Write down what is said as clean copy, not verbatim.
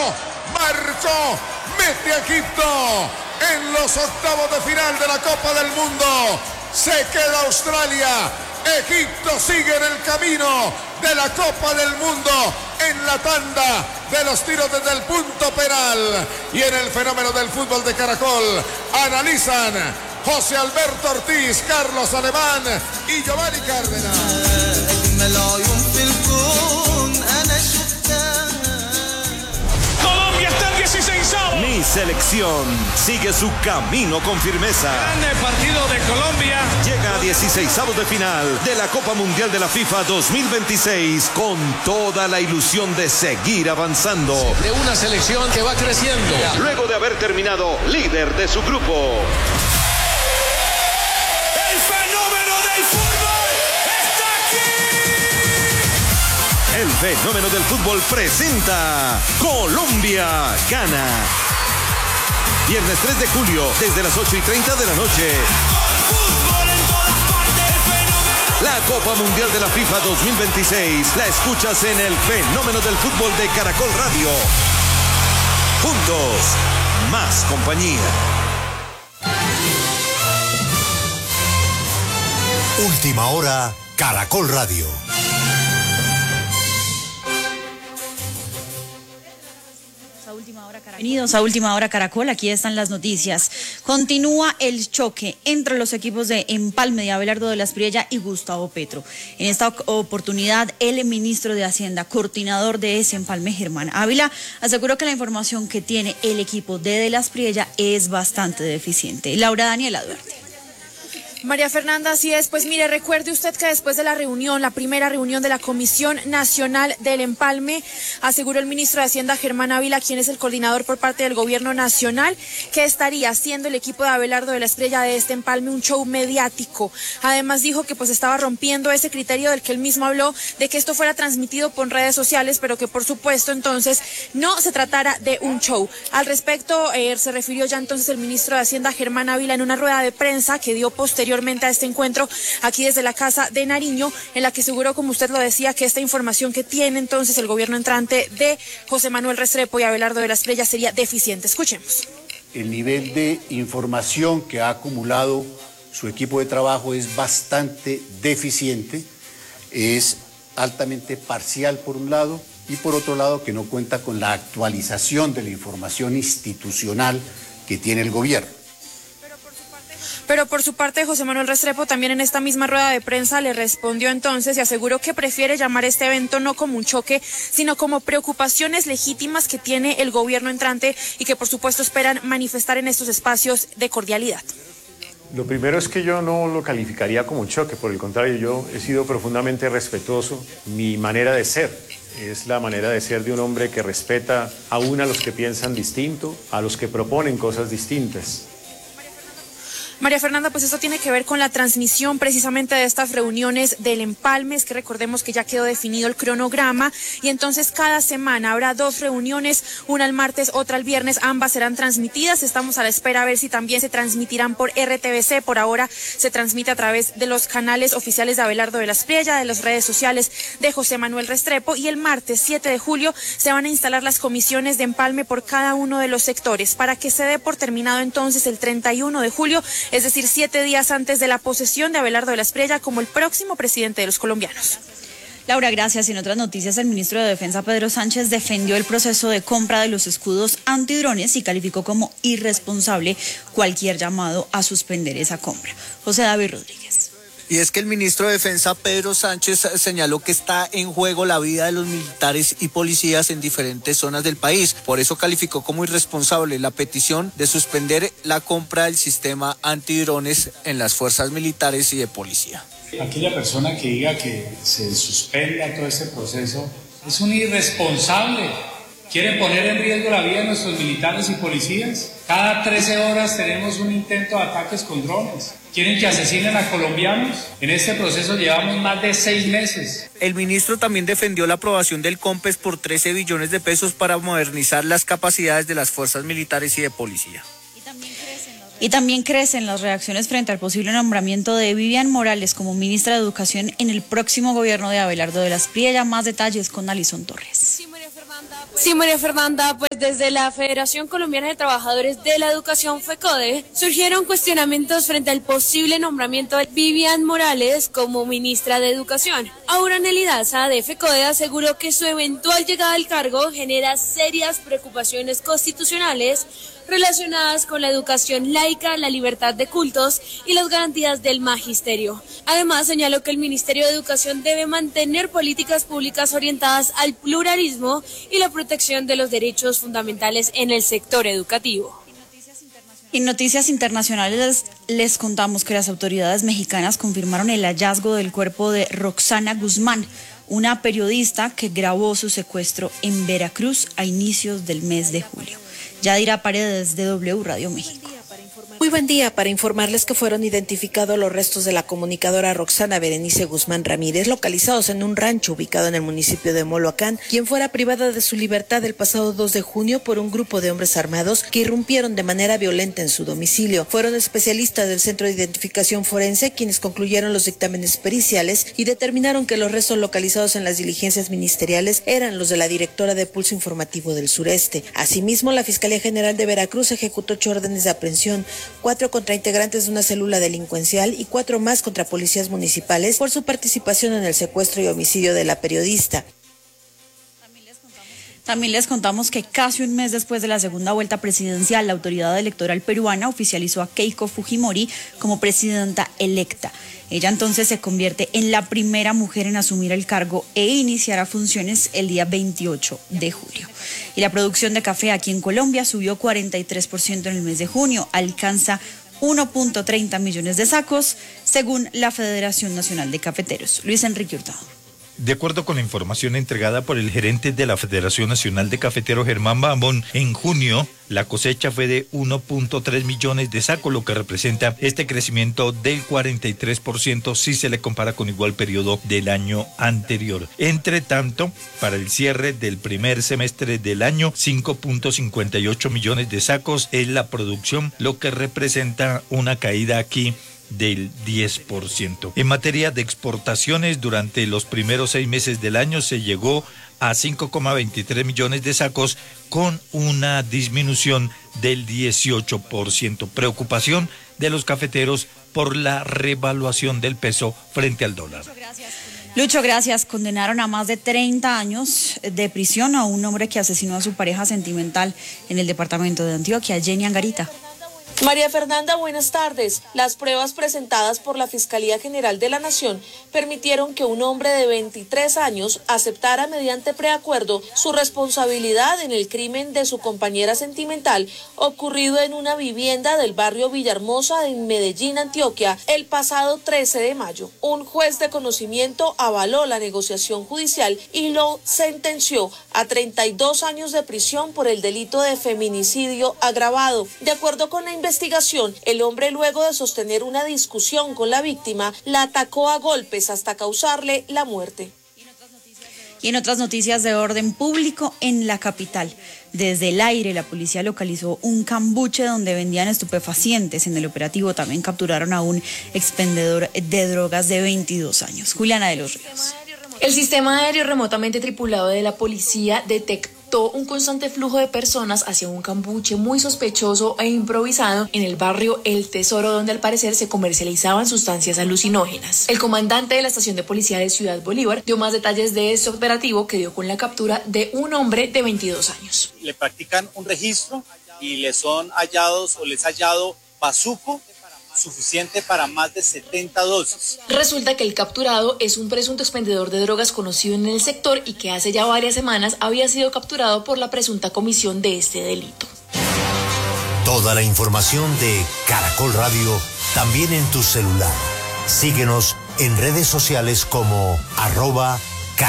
marcó, mete a Egipto en los octavos de final de la Copa del Mundo. Se queda Australia. Egipto sigue en el camino de la Copa del Mundo en la tanda de los tiros desde el punto penal. Y en el fenómeno del fútbol de Caracol analizan José Alberto Ortiz, Carlos Alemán y Giovanni Cárdenas. Colombia está en 16avo. Mi selección sigue su camino con firmeza. Grande partido de Colombia. Llega a 16avos de final de la Copa Mundial de la FIFA 2026 con toda la ilusión de seguir avanzando. De una selección que va creciendo. Luego de haber terminado líder de su grupo. El fenómeno del fútbol está aquí. El fenómeno del fútbol presenta Colombia gana. Viernes 3 de julio, desde las 8:30 de la noche. Fútbol en todas partes. La Copa Mundial de la FIFA 2026 la escuchas en el fenómeno del fútbol de Caracol Radio. Juntos, más compañía. Última hora, Caracol Radio. Bienvenidos a Última Hora Caracol, aquí están las noticias. Continúa el choque entre los equipos de Empalme de Abelardo de la Espriella y Gustavo Petro. En esta oportunidad, el ministro de Hacienda, coordinador de ese Empalme, Germán Ávila, aseguró que la información que tiene el equipo de la Espriella es bastante deficiente. Laura Daniela Duarte. María Fernanda, así es. Pues mire, recuerde usted que después de la reunión, la primera reunión de la Comisión Nacional del Empalme, aseguró el ministro de Hacienda, Germán Ávila, quien es el coordinador por parte del Gobierno Nacional, que estaría haciendo el equipo de Abelardo de la Espriella de este Empalme un show mediático. Además dijo que pues estaba rompiendo ese criterio del que él mismo habló, de que esto fuera transmitido por redes sociales, pero que por supuesto entonces no se tratara de un show. Al respecto se refirió ya entonces el ministro de Hacienda, Germán Ávila, en una rueda de prensa que dio posteriormente a este encuentro aquí desde la Casa de Nariño, en la que aseguró, como usted lo decía, que esta información que tiene entonces el gobierno entrante de José Manuel Restrepo y Abelardo de la Espriella sería deficiente. Escuchemos. El nivel de información que ha acumulado su equipo de trabajo es bastante deficiente, es altamente parcial por un lado y por otro lado que no cuenta con la actualización de la información institucional que tiene el gobierno. Pero por su parte, José Manuel Restrepo también en esta misma rueda de prensa le respondió entonces y aseguró que prefiere llamar este evento no como un choque, sino como preocupaciones legítimas que tiene el gobierno entrante y que por supuesto esperan manifestar en estos espacios de cordialidad. Lo primero es que yo no lo calificaría como un choque, por el contrario, yo he sido profundamente respetuoso. Mi manera de ser es la manera de ser de un hombre que respeta aún a los que piensan distinto, a los que proponen cosas distintas. María Fernanda, pues esto tiene que ver con la transmisión precisamente de estas reuniones del Empalme. Es que recordemos que ya quedó definido el cronograma y entonces cada semana habrá 2 reuniones, una el martes, otra el viernes, ambas serán transmitidas. Estamos a la espera a ver si también se transmitirán por RTVC. Por ahora se transmite a través de los canales oficiales de Abelardo de la Espriella, de las redes sociales de José Manuel Restrepo, y el martes 7 de julio se van a instalar las comisiones de Empalme por cada uno de los sectores para que se dé por terminado entonces el 31 de julio, es decir, 7 días antes de la posesión de Abelardo de la Espriella como el próximo presidente de los colombianos. Laura, gracias. En otras noticias, el ministro de Defensa, Pedro Sánchez, defendió el proceso de compra de los escudos antidrones y calificó como irresponsable cualquier llamado a suspender esa compra. José David Rodríguez. Y es que el ministro de Defensa, Pedro Sánchez, señaló que está en juego la vida de los militares y policías en diferentes zonas del país. Por eso calificó como irresponsable la petición de suspender la compra del sistema antidrones en las fuerzas militares y de policía. Aquella persona que diga que se suspenda todo este proceso es un irresponsable. ¿Quieren poner en riesgo la vida de nuestros militares y policías? Cada 13 horas tenemos un intento de ataques con drones. ¿Quieren que asesinen a colombianos? En este proceso llevamos más de 6 meses. El ministro también defendió la aprobación del COMPES por 13 billones de pesos para modernizar las capacidades de las fuerzas militares y de policía. Y también crecen las reacciones frente al posible nombramiento de Vivian Morales como ministra de Educación en el próximo gobierno de Abelardo de la Espriella. Más detalles con Alison Torres. Sí, María Sí, María Fernanda, pues desde la Federación Colombiana de Trabajadores de la Educación, FECODE, surgieron cuestionamientos frente al posible nombramiento de Vivian Morales como ministra de Educación. Aura Nelly Daza, de FECODE, aseguró que su eventual llegada al cargo genera serias preocupaciones constitucionales relacionadas con la educación laica, la libertad de cultos y las garantías del magisterio. Además, señaló que el Ministerio de Educación debe mantener políticas públicas orientadas al pluralismo y la protección de los derechos fundamentales en el sector educativo. En noticias internacionales les contamos que las autoridades mexicanas confirmaron el hallazgo del cuerpo de Roxana Guzmán, una periodista que grabó su secuestro en Veracruz a inicios del mes de julio. Yadira Paredes, de W Radio México. Muy buen día, para informarles que fueron identificados los restos de la comunicadora Roxana Berenice Guzmán Ramírez, localizados en un rancho ubicado en el municipio de Moloacán, quien fuera privada de su libertad el pasado 2 de junio por un grupo de hombres armados que irrumpieron de manera violenta en su domicilio. Fueron especialistas del Centro de Identificación Forense quienes concluyeron los dictámenes periciales y determinaron que los restos localizados en las diligencias ministeriales eran los de la directora de Pulso Informativo del Sureste. Asimismo, la Fiscalía General de Veracruz ejecutó 8 órdenes de aprehensión, 4 contra integrantes de una célula delincuencial y 4 más contra policías municipales por su participación en el secuestro y homicidio de la periodista. También les contamos que casi un mes después de la segunda vuelta presidencial, la autoridad electoral peruana oficializó a Keiko Fujimori como presidenta electa. Ella entonces se convierte en la primera mujer en asumir el cargo e iniciará funciones el día 28 de julio. Y la producción de café aquí en Colombia subió 43% en el mes de junio, alcanza 1.30 millones de sacos, según la Federación Nacional de Cafeteros. Luis Enrique Hurtado. De acuerdo con la información entregada por el gerente de la Federación Nacional de Cafeteros, Germán Bambón, en junio la cosecha fue de 1.3 millones de sacos, lo que representa este crecimiento del 43% si se le compara con igual periodo del año anterior. Entre tanto, para el cierre del primer semestre del año, 5.58 millones de sacos es la producción, lo que representa una caída aquí del 10%. En materia de exportaciones, durante los primeros 6 meses del año se llegó a 5,23 millones de sacos con una disminución del 18%. Preocupación de los cafeteros por la revaluación del peso frente al dólar. Lucho, gracias. Condenaron a más de 30 años de prisión a un hombre que asesinó a su pareja sentimental en el departamento de Antioquia, Jenny Angarita. María Fernanda, buenas tardes. Las pruebas presentadas por la Fiscalía General de la Nación permitieron que un hombre de 23 años aceptara mediante preacuerdo su responsabilidad en el crimen de su compañera sentimental ocurrido en una vivienda del barrio Villahermosa en Medellín, Antioquia, el pasado 13 de mayo. Un juez de conocimiento avaló la negociación judicial y lo sentenció a 32 años de prisión por el delito de feminicidio agravado. De acuerdo con la investigación, el hombre, luego de sostener una discusión con la víctima, la atacó a golpes hasta causarle la muerte. Y en otras noticias de orden público, en la capital, desde el aire, la policía localizó un cambuche donde vendían estupefacientes. En el operativo también capturaron a un expendedor de drogas de 22 años. Juliana de los Ríos. El sistema aéreo remotamente tripulado de la policía detectó un constante flujo de personas hacia un cambuche muy sospechoso e improvisado en el barrio El Tesoro, donde al parecer se comercializaban sustancias alucinógenas. El comandante de la estación de policía de Ciudad Bolívar dio más detalles de este operativo que dio con la captura de un hombre de 22 años. Le practican un registro y les hallado bazuco suficiente para más de 70 dosis. Resulta que el capturado es un presunto expendedor de drogas conocido en el sector y que hace ya varias semanas había sido capturado por la presunta comisión de este delito. Toda la información de Caracol Radio también en tu celular. Síguenos en redes sociales como